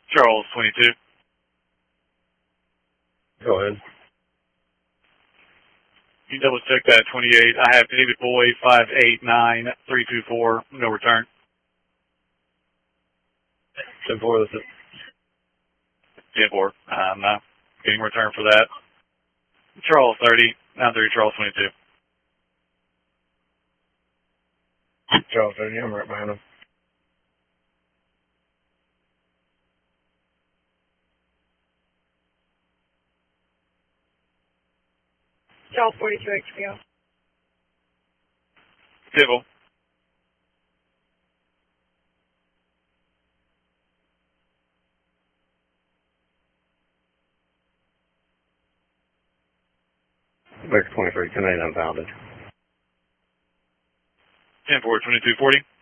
Charles 22. Go ahead. You double check that 28. I have David Boy 589324. No return. 10-4, that's it. 10-4. I'm not getting return for that. Charles 30. 93 Charles 22. Charles 30, I'm right behind him. Charles 42 HBO. Civil. Baker 23, 10-8 unfounded. 10-4, 2240.